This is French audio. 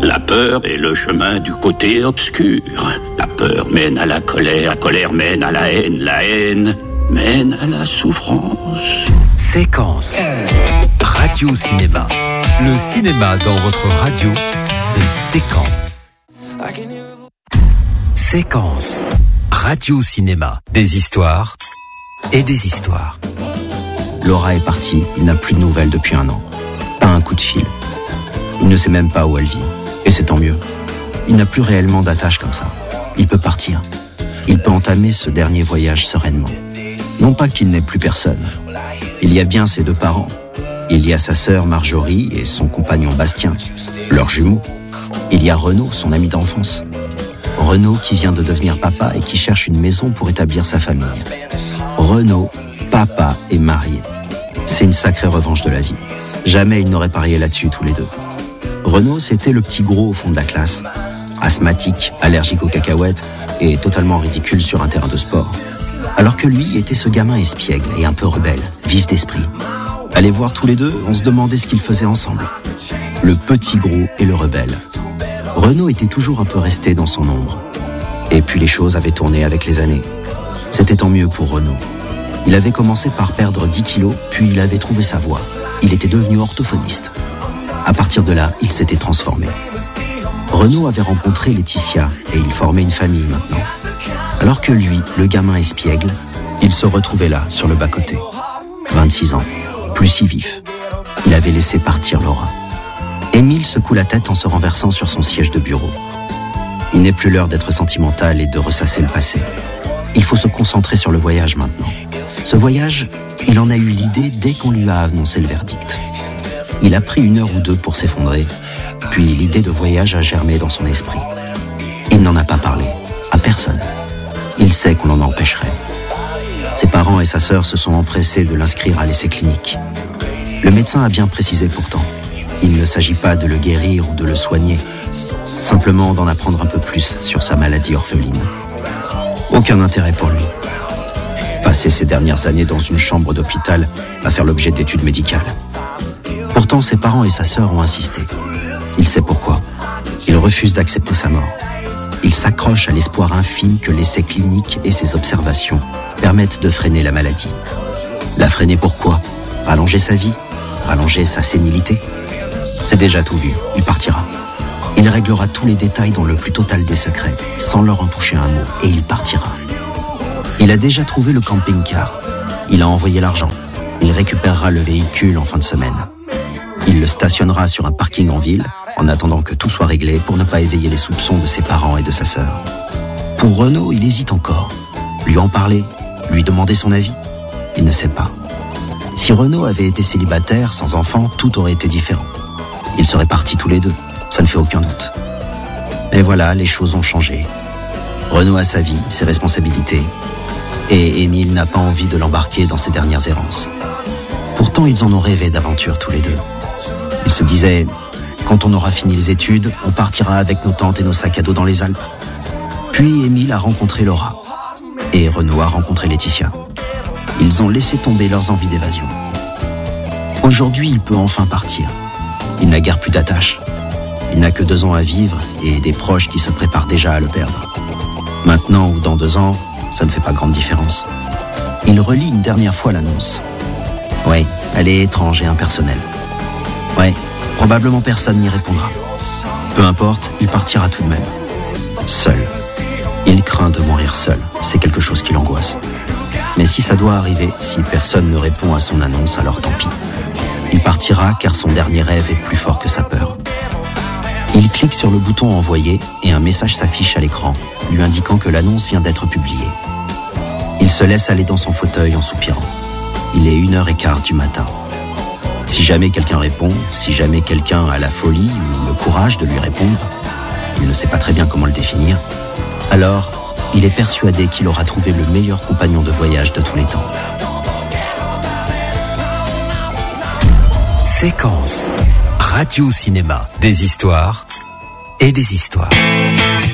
La peur est le chemin du côté obscur. La peur mène à la colère mène à la haine mène à la souffrance. Séquence. Radio Cinéma. Le cinéma dans votre radio, c'est Séquence. Séquence. Radio Cinéma. Des histoires et des histoires. Laura est partie, il n'a plus de nouvelles depuis 1 an. Pas un coup de fil. Il ne sait même pas où elle vit. Et c'est tant mieux. Il n'a plus réellement d'attache comme ça. Il peut partir. Il peut entamer ce dernier voyage sereinement. Non pas qu'il n'ait plus personne. Il y a bien ses 2 parents. Il y a sa sœur Marjorie et son compagnon Bastien, leurs jumeaux. Il y a Renaud, son ami d'enfance. Renaud qui vient de devenir papa et qui cherche une maison pour établir sa famille. Renaud, papa et marié. C'est une sacrée revanche de la vie. Jamais ils n'auraient parié là-dessus tous les deux. Renaud, c'était le petit gros au fond de la classe. Asthmatique, allergique aux cacahuètes et totalement ridicule sur un terrain de sport. Alors que lui était ce gamin espiègle et un peu rebelle, vif d'esprit. À les voir tous les deux, on se demandait ce qu'ils faisaient ensemble. Le petit gros et le rebelle. Renaud était toujours un peu resté dans son ombre. Et puis les choses avaient tourné avec les années. C'était tant mieux pour Renaud. Il avait commencé par perdre 10 kilos, puis il avait trouvé sa voie. Il était devenu orthophoniste. À partir de là, il s'était transformé. Renaud avait rencontré Laetitia et ils formaient une famille maintenant. Alors que lui, le gamin espiègle, il se retrouvait là, sur le bas-côté. 26 ans, plus si vif. Il avait laissé partir Laura. Émile secoue la tête en se renversant sur son siège de bureau. Il n'est plus l'heure d'être sentimental et de ressasser le passé. Il faut se concentrer sur le voyage maintenant. Ce voyage, il en a eu l'idée dès qu'on lui a annoncé le verdict. Il a pris 1 heure ou 2 pour s'effondrer, puis l'idée de voyage a germé dans son esprit. Il n'en a pas parlé, à personne. Il sait qu'on l'en empêcherait. Ses parents et sa sœur se sont empressés de l'inscrire à l'essai clinique. Le médecin a bien précisé pourtant. Il ne s'agit pas de le guérir ou de le soigner, simplement d'en apprendre un peu plus sur sa maladie orpheline. Aucun intérêt pour lui. Passer ses dernières années dans une chambre d'hôpital à faire l'objet d'études médicales. Pourtant, ses parents et sa sœur ont insisté. Il sait pourquoi. Il refuse d'accepter sa mort. Il s'accroche à l'espoir infime que l'essai clinique et ses observations permettent de freiner la maladie. La freiner pourquoi ? Rallonger sa vie ? Rallonger sa sénilité ? C'est déjà tout vu, il partira. Il réglera tous les détails dans le plus total des secrets, sans leur en toucher un mot, et il partira. Il a déjà trouvé le camping-car. Il a envoyé l'argent. Il récupérera le véhicule en fin de semaine. Il le stationnera sur un parking en ville, en attendant que tout soit réglé pour ne pas éveiller les soupçons de ses parents et de sa sœur. Pour Renaud, il hésite encore. Lui en parler, lui demander son avis, il ne sait pas. Si Renaud avait été célibataire, sans enfant, tout aurait été différent. Ils seraient partis tous les deux, ça ne fait aucun doute. Mais voilà, les choses ont changé. Renaud a sa vie, ses responsabilités, et Émile n'a pas envie de l'embarquer dans ses dernières errances. Pourtant, ils en ont rêvé d'aventure tous les deux. Ils se disaient, quand on aura fini les études, on partira avec nos tantes et nos sacs à dos dans les Alpes. Puis Émile a rencontré Laura, et Renaud a rencontré Laetitia. Ils ont laissé tomber leurs envies d'évasion. Aujourd'hui, il peut enfin partir. Il n'a guère plus d'attache. Il n'a que 2 ans à vivre et des proches qui se préparent déjà à le perdre. Maintenant ou dans 2 ans, ça ne fait pas grande différence. Il relit une dernière fois l'annonce. Ouais, elle est étrange et impersonnelle. Ouais, probablement personne n'y répondra. Peu importe, il partira tout de même. Seul. Il craint de mourir seul. C'est quelque chose qui l'angoisse. Mais si ça doit arriver, si personne ne répond à son annonce, alors tant pis. Il partira car son dernier rêve est plus fort que sa peur. Il clique sur le bouton envoyer et un message s'affiche à l'écran, lui indiquant que l'annonce vient d'être publiée. Il se laisse aller dans son fauteuil en soupirant. Il est 1h15 du matin. Si jamais quelqu'un répond, si jamais quelqu'un a la folie ou le courage de lui répondre, il ne sait pas très bien comment le définir, alors il est persuadé qu'il aura trouvé le meilleur compagnon de voyage de tous les temps. Séquence. Radio Cinéma. Des histoires et des histoires.